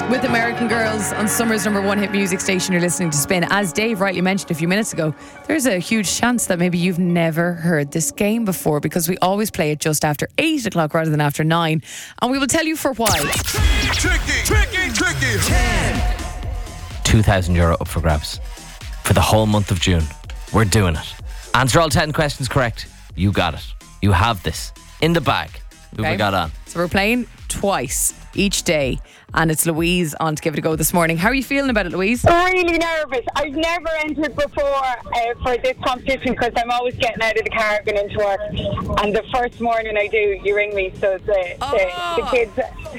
with American Girls on Summer's number one hit music station. You're listening to Spin. As Dave rightly mentioned a few minutes ago, there's a huge chance that maybe you've never heard this game before, because we always play it just after 8 o'clock rather than after 9. And we will tell you for why. Tricky. 10. €2,000 up for grabs for the whole month of June. We're doing it. Answer all 10 questions correct. You got it. You have this in the bag. Who have we got on? So we're playing twice each day, and it's Louise on to give it a go this morning. How are you feeling about it, Louise? Really nervous. I've never entered before for this competition because I'm always getting out of the car going into work, and the first morning I do, you ring me. So the kids.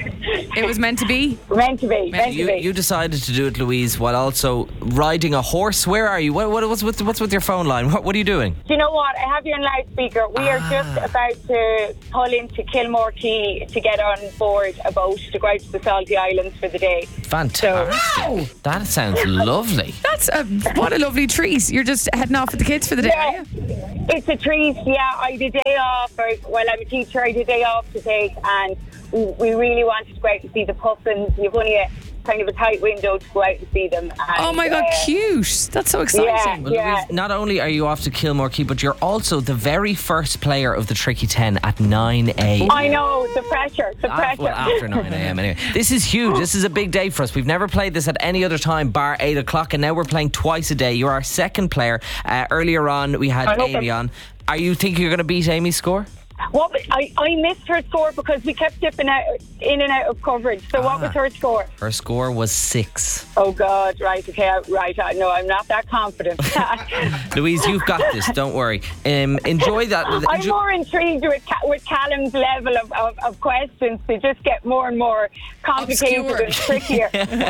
It was meant to be. Meant to be. You decided to do it, Louise, while also riding a horse. Where are you? What's with your phone line? What are you doing? Do you know what? I have you on loudspeaker. We are just about to pull into Kilmore Quay to get on board a boat to go out to the Salty Islands for the day. Fantastic. Wow. That sounds lovely. That's what a lovely treat. You're just heading off with the kids for the day, are you? It's a treat, yeah. I did a day off. Well, I'm a teacher. I did a day off to take, and we really wanted to go out and see the puffins. You've only kind of a tight window to go out and see them. And, oh my God, cute. That's so exciting. Louise, not only are you off to Kilmore Quay, but you're also the very first player of the Tricky 10 at 9 a.m. I know, the pressure. Well, after 9 a.m. anyway. This is huge. This is a big day for us. We've never played this at any other time bar 8 o'clock, and now we're playing twice a day. You're our second player. Earlier on, we had Amy on. Are you think you're going to beat Amy's score? What I missed her score because we kept dipping out in and out of coverage. So what was her score? Her score was 6. Oh God, right, okay, right. No, I'm not that confident. Louise, you've got this. Don't worry. Enjoy that. I'm more intrigued with Callum's level of questions. They just get more and more complicated and trickier.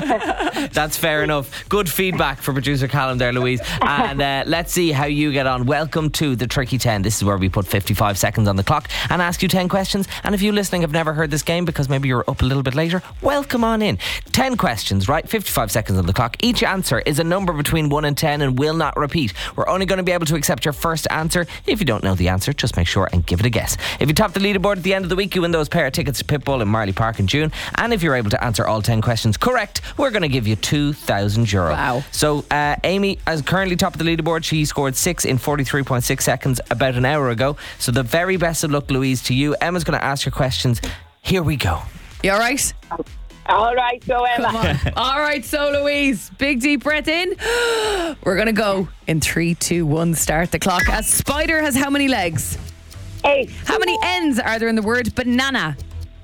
That's fair enough. Good feedback for producer Callum there, Louise. And let's see how you get on. Welcome to the Tricky 10. This is where we put 55 seconds on the clock and ask you 10 questions. And if you listening have never heard this game because maybe you're up a little bit later, welcome on in. 10 questions, right? 55 seconds on the clock. Each answer is a number between 1 and 10 and will not repeat. We're only going to be able to accept your first answer. If you don't know the answer, just make sure and give it a guess. If you top the leaderboard at the end of the week, you win those pair of tickets to Pitbull in Marley Park in June. And if you're able to answer all 10 questions correct, we're going to give you €2,000. Wow. So Amy is currently top of the leaderboard. She scored 6 in 43.6 seconds about an hour ago. So the very best of luck, Louise, to you. Emma's going to ask your questions. Here we go. You all right? All right, go Emma. Come on. All right, so Louise, big deep breath in. We're going to go in 3, 2, 1, start the clock. A spider has how many legs? 8. How many N's are there in the word banana?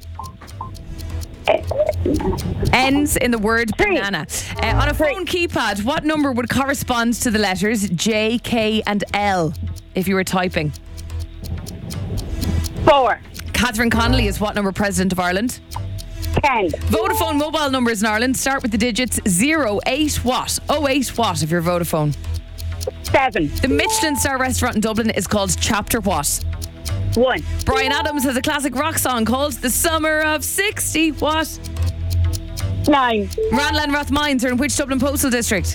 N's in the word 3. banana. On a phone keypad, what number would correspond to the letters J, K and L if you were typing? 4. Catherine Connolly is what number president of Ireland? 10. Vodafone mobile numbers in Ireland start with the digits 08 what? 08 what if you're Vodafone? 7. The Michelin star restaurant in Dublin is called Chapter what? 1. Bryan Adams has a classic rock song called The Summer of 60 what? 9. Ranelagh Roth Mines are in which Dublin postal district?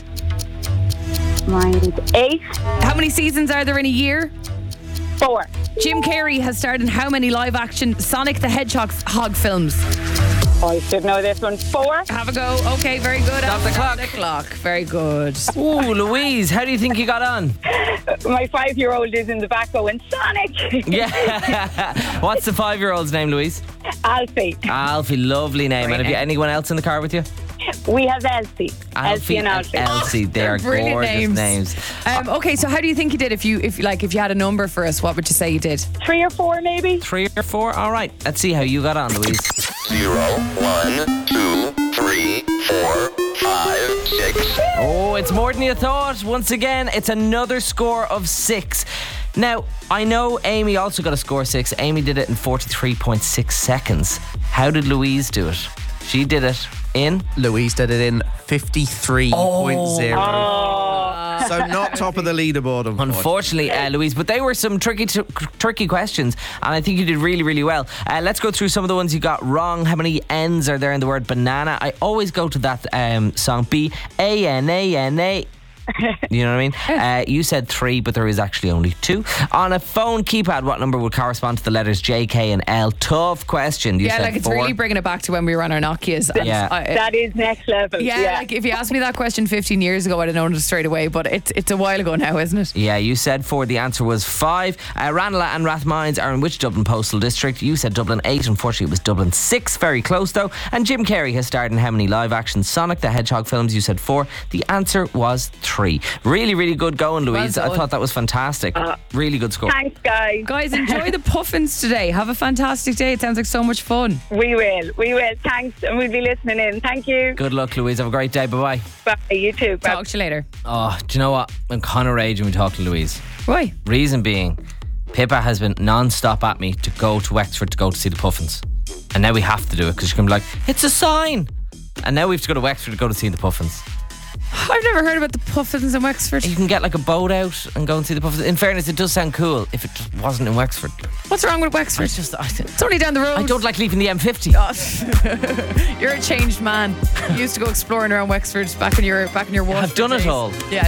8. How many seasons are there in a year? 4. Jim Carrey has starred in how many live action Sonic the Hedgehog films? I should know this one. 4. Have a go. Okay, very good. Stop the clock. The clock. Very good. Ooh, Louise, how do you think you got on? My 5-year-old is in the back going, Sonic! Yeah. What's the 5-year-old's name, Louise? Alfie. Alfie, lovely name. Great And have you name. anyone else in the car with you? We have Elsie. Alfie and Alfie. Elsie. They are brilliant gorgeous names. Okay, so how do you think you did? If you had a number for us, what would you say you did? 3 or 4 maybe? 3 or 4? All right. Let's see how you got on, Louise. 0, 1, 2, 3, 4, 5, 6. Oh, it's more than you thought. Once again, it's another score of 6. Now, I know Amy also got a score 6. Amy did it in 43.6 seconds. How did Louise do it? She did it in... Louise did it in 53.0. So not top of the leaderboard, Unfortunately, Louise, but they were some tricky questions, and I think you did really, really well. Let's go through some of the ones you got wrong. How many N's are there in the word banana? I always go to that song, B-A-N-A-N-A. You know what I mean? You said 3, but there is actually only 2. On a phone keypad, what number would correspond to the letters J, K and L? Tough question. You Yeah, said like it's 4. really bringing it back to when we were on our Nokias. And Yeah. That is next level. yeah, like if you asked me that question 15 years ago, I'd have known it straight away, but it's a while ago now, isn't it? Yeah, you said 4. The answer was 5. Ranelagh and Rathmines are in which Dublin postal district? You said Dublin 8. Unfortunately, it was Dublin 6. Very close, though. And Jim Carrey has starred in how many live-action Sonic the Hedgehog films? You said 4. The answer was 3. Really, really good going, Louise. Well I done. thought that was fantastic. Really good score. Thanks, guys. Guys, enjoy the puffins today. Have a fantastic day. It sounds like so much fun. We will. Thanks, and we'll be listening in. Thank you. Good luck, Louise. Have a great day. Bye-bye. Bye. You too. Bye. Talk to you later. Oh, do you know what? I'm kind of raging when we talk to Louise. Why? Reason being, Pippa has been non-stop at me to go to Wexford to go to see the Puffins. And now we have to do it because she can be like, it's a sign. And now we have to go to Wexford to go to see the Puffins. I've never heard about the puffins in Wexford. You can get like a boat out and go and see the Puffins. In fairness, it does sound cool if it just wasn't in Wexford. What's wrong with Wexford? It's only down the road. I don't like leaving the M50. You're a changed man. You used to go exploring around Wexford back in your I've done it days. all. Yeah.